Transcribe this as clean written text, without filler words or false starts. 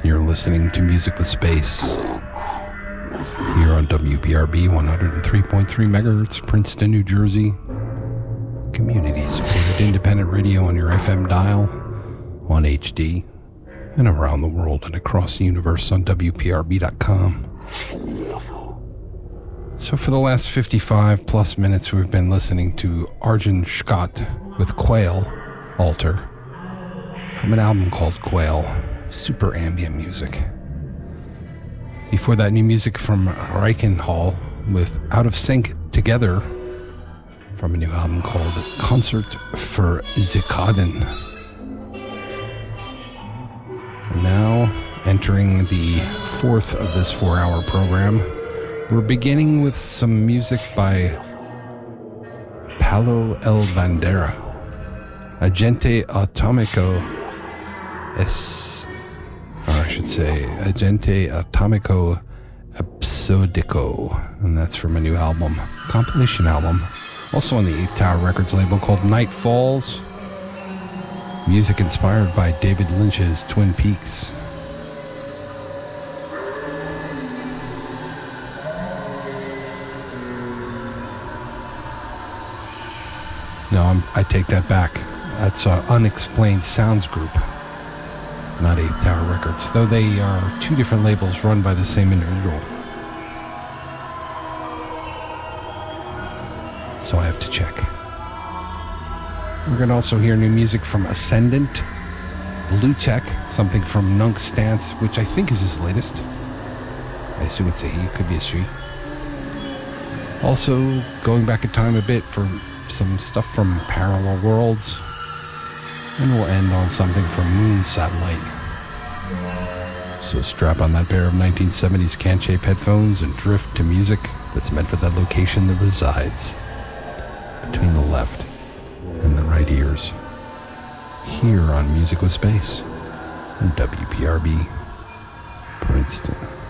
You're listening to Music with Space here on WPRB 103.3 megahertz, Princeton, New Jersey. Community-supported independent radio on your FM dial, on HD, and around the world and across the universe on WPRB.com. So for the last 55 plus minutes, we've been listening to Arjun Scott with Quail Altar from an album called Quail, super ambient music. Before that, new music from Reichenhall with Out of Sync Together from a new album called Concert for Zikaden. And now, entering the fourth of this 4-hour program, we're beginning with some music by Palo El Bandera, Agente Atomico Agente Atomico Episodico, and that's from a new album, compilation album, also on the 8th Tower Records label, called Night Falls. Music inspired by David Lynch's Twin Peaks. No, I take that back. That's Unexplained Sounds Group, not 8th Tower Records, though they are two different labels run by the same individual. So I have to check. We're going to also hear new music from Ascendant, Blue Tech, something from Nunk Stance, which I think is his latest. I assume it's a he, it could be a she. Also, going back in time a bit for some stuff from Parallel Worlds. And we'll end on something from Moon Satellite. So strap on that pair of 1970s can-shaped headphones and drift to music that's meant for that location that resides between the left and the right ears. Here on Music with Space and WPRB Princeton.